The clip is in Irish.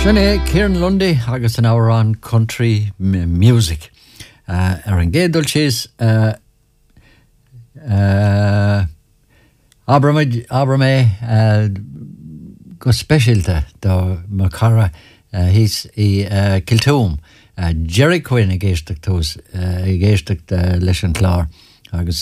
Sinné Kieran Lundy agus an hour on country music. Ar an gédul síos Abrame go specialte do Macara hís I Kiltoom. Jerry Quinn I géisteach leis an chlár agus